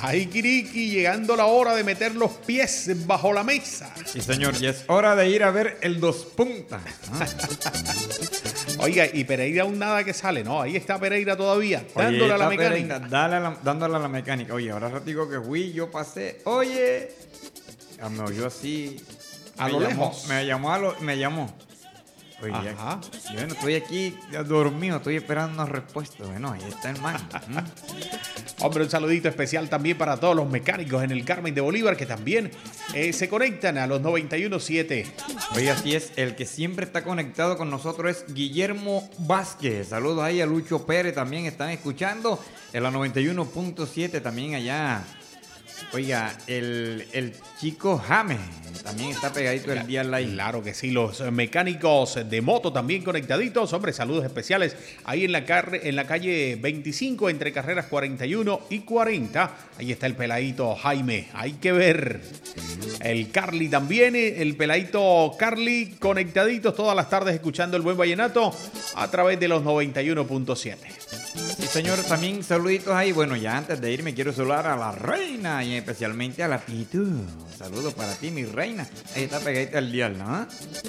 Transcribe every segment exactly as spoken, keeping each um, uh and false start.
Ay, Kiriki, llegando la hora de meter los pies bajo la mesa. Sí, señor, y es hora de ir a ver el dos puntas. ¿Ah? Oiga, y Pereira aún nada que sale, ¿no? Ahí está Pereira todavía, Oye, dándole a la mecánica. Pereira, dale a la, dándole a la mecánica. Oye, ahora ratico que fui, yo pasé. Oye, ya me oyó así. A me lo llamó, lejos. Me llamó, a lo, me llamó. Oye, Ajá. yo no estoy aquí dormido, estoy esperando una respuesta. Bueno, ahí está el man. Hombre, un saludito especial también para todos los mecánicos en el Carmen de Bolívar que también eh, se conectan a los noventa y uno punto siete. Oye, así es, el que siempre está conectado con nosotros es Guillermo Vázquez. Saludos ahí a Lucho Pérez, también están escuchando en la noventa y uno punto siete también allá. Oiga, el, el chico James también está pegadito el día live. Claro que sí, los mecánicos de moto también conectaditos. Hombre, saludos especiales ahí en la, car- en la calle veinticinco entre carreras cuarenta y uno y cuarenta. Ahí está el peladito Jaime, hay que ver. El Carly también, el peladito Carly conectaditos todas las tardes escuchando el buen vallenato a través de los noventa y uno punto siete. Sí, señor, también saluditos ahí. Bueno, ya antes de irme quiero saludar a la reina y especialmente a la Pitu. Saludos para ti, mi reina. Ahí está pegadita el dial, ¿no?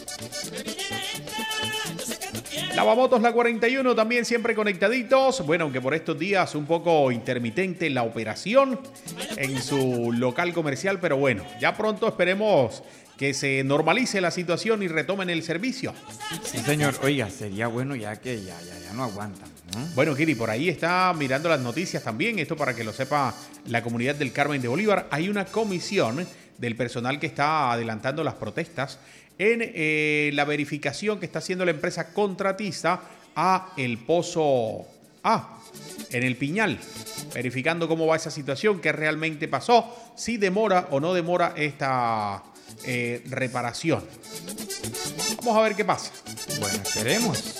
Lavamotos La cuarenta y uno también siempre conectaditos. Bueno, aunque por estos días un poco intermitente la operación en su local comercial, pero bueno, ya pronto esperemos que se normalice la situación y retomen el servicio. Sí, señor. Oiga, sería bueno ya que ya, ya, ya no aguantan, ¿no? Bueno, Kiri, por ahí está mirando las noticias también. Esto para que lo sepa la comunidad del Carmen de Bolívar. Hay una comisión del personal que está adelantando las protestas en eh, la verificación que está haciendo la empresa contratista a el Pozo A, en el Piñal, verificando cómo va esa situación, qué realmente pasó, si demora o no demora esta eh, reparación. Vamos a ver qué pasa. Bueno, esperemos.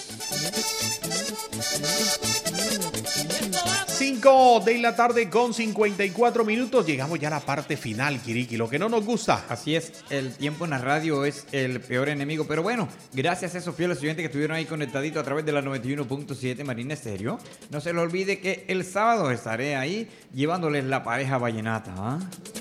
cinco de la tarde con cincuenta y cuatro minutos. Llegamos ya a la parte final, Kiriki. Lo que no nos gusta. Así es, el tiempo en la radio es el peor enemigo. Pero bueno, gracias a esos fieles oyentes que estuvieron ahí conectaditos a través de la noventa y uno punto siete Marina Estéreo. No se les olvide que el sábado estaré ahí llevándoles la pareja vallenata, ¿ah?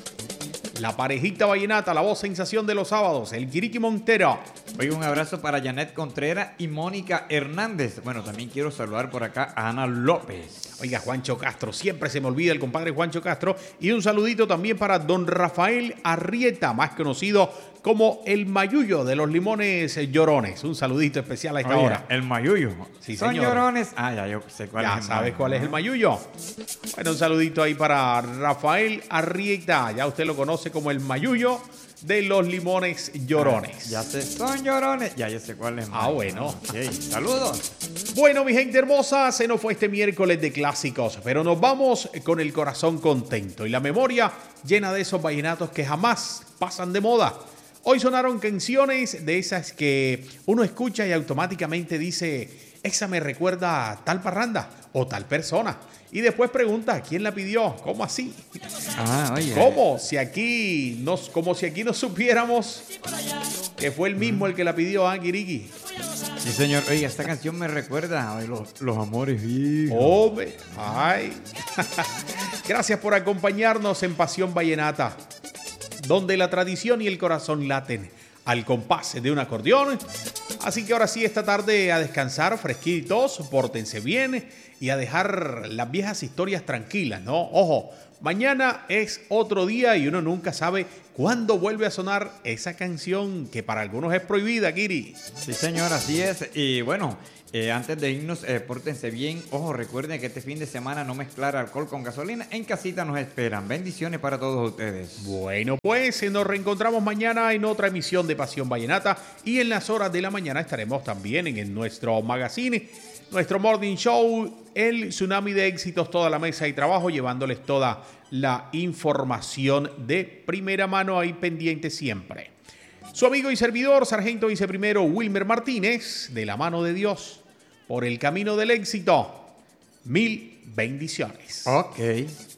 La parejita vallenata, la voz sensación de los sábados, el Kiriki Montero. Oiga, un abrazo para Janet Contreras y Mónica Hernández. Bueno, también quiero saludar por acá a Ana López. Oiga, Juancho Castro, siempre se me olvida el compadre Juancho Castro. Y un saludito también para don Rafael Arrieta, más conocido como el Mayuyo de los Limones Llorones. Un saludito especial a esta Oye, hora. el Mayuyo. Sí, Son señor. llorones. Ah, ya yo sé cuál Ya es. sabes cuál es el Mayuyo. Bueno, un saludito ahí para Rafael Arrieta. Ya usted lo conoce como el Mayuyo de los Limones Llorones. Ah, ya sé, son llorones. Ya yo sé cuál es. Ah, bueno. Ok, saludos. Bueno, mi gente hermosa, se nos fue este miércoles de clásicos, pero nos vamos con el corazón contento y la memoria llena de esos vallenatos que jamás pasan de moda. Hoy sonaron canciones de esas que uno escucha y automáticamente dice, esa me recuerda a tal parranda o tal persona. Y después pregunta, ¿quién la pidió? ¿Cómo así? Ah, oye. ¿Cómo? Si aquí nos, como si aquí no supiéramos que fue el mismo el que la pidió, ¿ah, Kiriki? Sí, señor. Oiga, esta canción me recuerda a los, los amores viejos. ¡Hombre! ¡Ay! Gracias por acompañarnos en Pasión Vallenata, donde la tradición y el corazón laten al compás de un acordeón. Así que ahora sí, esta tarde a descansar fresquitos, pórtense bien y a dejar las viejas historias tranquilas, ¿no? Ojo, mañana es otro día y uno nunca sabe cuándo vuelve a sonar esa canción que para algunos es prohibida, Kiri. Sí, señor, así es. Y bueno, eh, antes de irnos, eh, pórtense bien. Ojo, recuerden que este fin de semana no mezclar alcohol con gasolina. En casita nos esperan. Bendiciones para todos ustedes. Bueno, pues nos reencontramos mañana en otra emisión de Pasión Vallenata y en las horas de la mañana estaremos también en, en nuestro magazine, nuestro morning show, el tsunami de éxitos, toda la mesa y trabajo, llevándoles toda la información de primera mano ahí pendiente siempre. Su amigo y servidor, sargento viceprimero Wilmer Martínez, de la mano de Dios, por el camino del éxito. Mil bendiciones. Ok.